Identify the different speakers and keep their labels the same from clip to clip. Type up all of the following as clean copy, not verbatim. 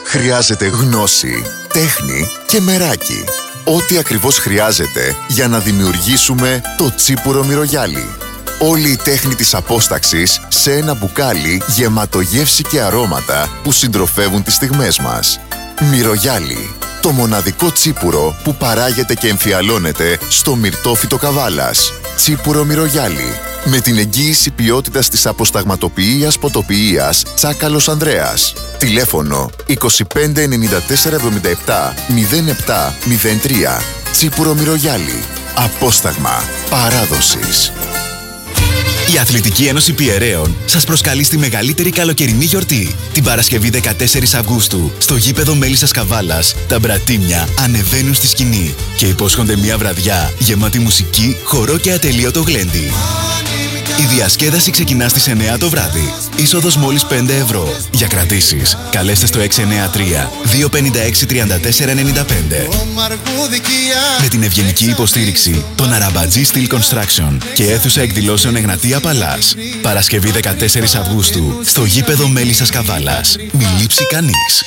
Speaker 1: χρειάζεται γνώση, τέχνη και μεράκι. Ό,τι ακριβώς χρειάζεται για να δημιουργήσουμε το τσίπουρο μυρωγιάλι. Όλη η τέχνη της απόσταξης σε ένα μπουκάλι γεμάτο γεύση και αρώματα που συντροφεύουν τις στιγμές μας. Μυρωγιάλι, το μοναδικό τσίπουρο που παράγεται και εμφιαλώνεται στο μυρτόφυτο Καβάλας. Τσίπουρο μυρωγιάλι, με την εγγύηση ποιότητας της αποσταγματοποιίας ποτοποιίας Τσάκαλος Ανδρέας. Τηλέφωνο 25 94 77 07 03. Τσίπουρο μυρωγιάλι. Απόσταγμα παράδοσης.
Speaker 2: Η Αθλητική Ένωση Πιεραίων σας προσκαλεί στη μεγαλύτερη καλοκαιρινή γιορτή. Την Παρασκευή 14 Αυγούστου, στο γήπεδο Μέλισσας Καβάλας, τα μπρατίμια ανεβαίνουν στη σκηνή και υπόσχονται μια βραδιά γεμάτη μουσική, χορό και ατελείωτο γλέντι. Η διασκέδαση ξεκινά στις 9 το βράδυ. Είσοδος μόλις 5 ευρώ. Για κρατήσεις, καλέστε στο 693 256 34 95. Με την ευγενική υποστήριξη των Αραμπατζή Steel Construction και αίθουσα εκδηλώσεων Εγνατία Παλάς. Παρασκευή 14 Αυγούστου, στο γήπεδο Μέλισσας Καβάλας. Μη λείψει κανείς.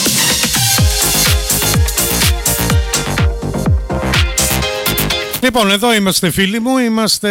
Speaker 3: Λοιπόν, εδώ είμαστε φίλοι μου, είμαστε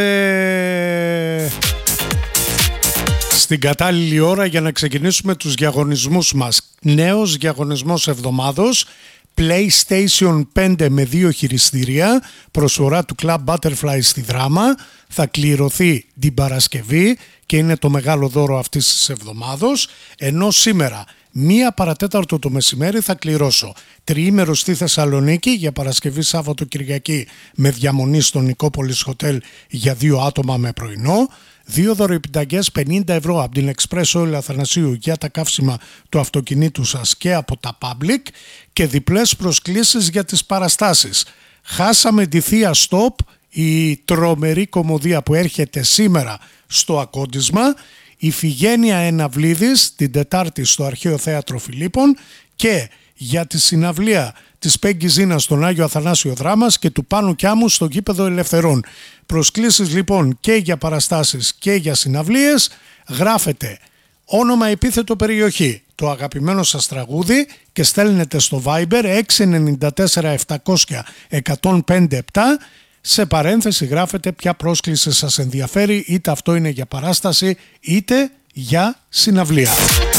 Speaker 3: στην κατάλληλη ώρα για να ξεκινήσουμε τους διαγωνισμούς μας. Νέος διαγωνισμός εβδομάδος, PlayStation 5 με 2 χειριστήρια, προσφορά του Club Butterfly στη Δράμα, θα κληρωθεί την Παρασκευή και είναι το μεγάλο δώρο αυτής της εβδομάδος, ενώ σήμερα 1 παρατέταρτο το μεσημέρι θα κληρώσω τριήμερο στη Θεσσαλονίκη για Παρασκευή Σάββατο Κυριακή με διαμονή στο Νικόπολης Hotel για 2 άτομα με πρωινό, 2 δωρεπιταγές 50 ευρώ από την Express Oil Αθανασίου για τα καύσιμα του αυτοκινήτου σας και από τα Public και διπλές προσκλήσεις για τις παραστάσεις. Χάσαμε τη Θεία Stop, η τρομερή κωμωδία που έρχεται σήμερα στο Ακόντισμα, η Φιγένεια Εναυλίδης την Τετάρτη στο Αρχαίο Θέατρο Φιλίππων και για τη συναυλία της Πέγκη Ζήνας στον Άγιο Αθανάσιο Δράμας και του Πάνου Κιάμου στο Γήπεδο Ελευθερών. Προσκλήσεις λοιπόν και για παραστάσεις και για συναυλίες. Γράφετε όνομα, επίθετο, περιοχή, το αγαπημένο σας τραγούδι και στέλνετε στο Viber 694 700 105 7. Σε παρένθεση γράφετε ποια πρόσκληση σας ενδιαφέρει, είτε αυτό είναι για παράσταση είτε για συναυλία.